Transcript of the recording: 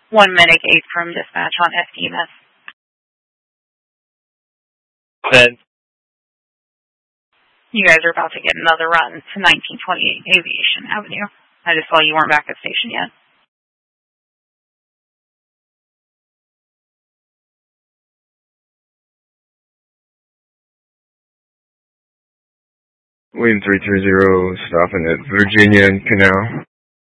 1 Medic 8 from dispatch on FDMS. Then you guys are about to get another run to 1928 Aviation Avenue. I just saw you weren't back at station yet. William 330, stopping at Virginia and Canal.